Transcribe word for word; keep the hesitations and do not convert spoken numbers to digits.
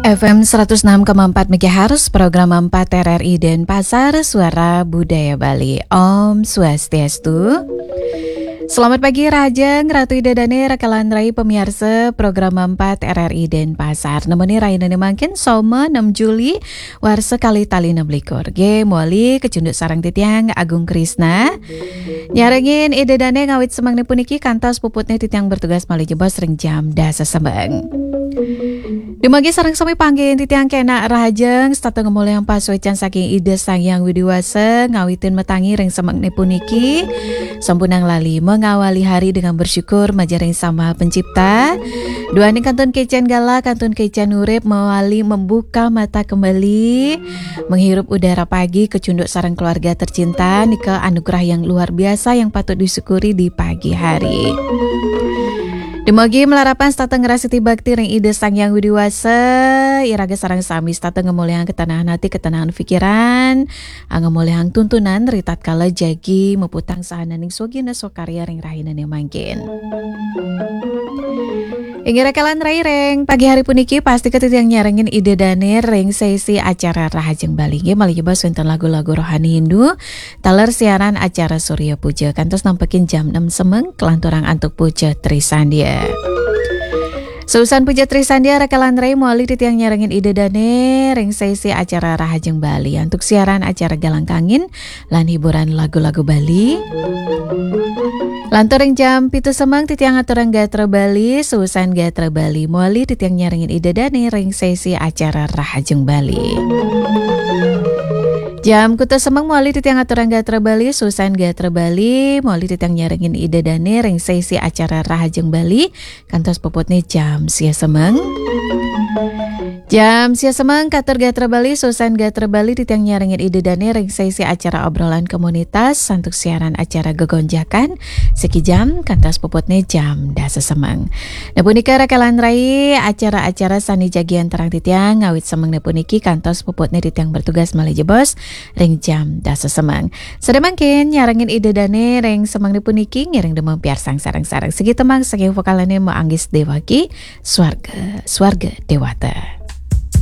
F M seratus enam koma empat MHz, program empat R R I Denpasar, Suara Budaya Bali. Om Swastiastu. Selamat pagi Rajeng, Ratu Ida Dani, Rekalan Rai pemirsa program empat R R I Denpasar. Nemeni Rai Nani Mangkin, Soma enam Juli, Warsa Kali Tali enam likur. G, Muali, Kecunduk Sarang Titiang, Agung Krisna. Nyarengin Ida Dani ngawit semang puniki kantos puputnya Titiang bertugas mali jebos ring jam dasa sembeng. Dumagi sarang sami panggil titiang kena Rajeng statu ngemulai yang paswecan saking ide Sangyang Widiwasa ngawitin metangi ring semak puniki sampunang lali mengawali hari dengan bersyukur majaring sama pencipta. Dua ning kantun kecen gala kantun kecen urip mewali membuka mata kembali menghirup udara pagi kecunduk sarang keluarga tercinta nika anugerah yang luar biasa yang patut disyukuri di pagi hari. Demogi melarapan stata ngerasiti bakti ring ide Sangyang Widiwasa iraga sarang sami stata ngemuliang ketenangan hati ketenangan pikiran angemuliang tuntunan ritat kala jagi meputang sahananing sogina sokarya ring rahinan yang mangkin. Ingi rekalan rai reng pagi hari puniki pasti ketitiang nyarengin ide dane ring sesi acara Rahajeng Bali nge mali jebas wonten lagu-lagu rohani Hindu taler siaran acara Surya Puja kantos nampekin jam enam semeng kelanturang antuk puja Trisandia. Seusan puja Trisandia rekalan rai muali titiang nyarengin ide dane ring sesi acara Rahajeng Bali untuk siaran acara Galang Kangin lan hiburan lagu-lagu Bali. Lanturing jam pitu semang titiang aturan Gatra Bali, Susan Gatra Bali, muali titiang nyarengin ide dani ring sesi acara Rahajeng Bali. Jam kutu semang muali titiang aturan Gatra Bali, Susan Gatra Bali, muali titiang nyarengin ide dani ring sesi acara Rahajeng Bali, kantos popotnya jam sia semang. Jam sia semang katur Gatra Bali, Susan Gatra Bali titiang nyarengin ide dani ring sesi acara obrolan komunitas untuk siaran acara Gegonjakan seki jam kantas popotnya jam dasa semang. Nepunika rekalan rai acara-acara sani jagian terang titiang ngawit semang nepuniki kantos popotnya titiang bertugas mali jebos ring jam dasa semang. Sedemangkin nyarengin ide dani ring semang nepuniki ngiring demam piar sang sarang-sarang segi temang segi vokalane mo anggis dewaki swarga swarga dewata.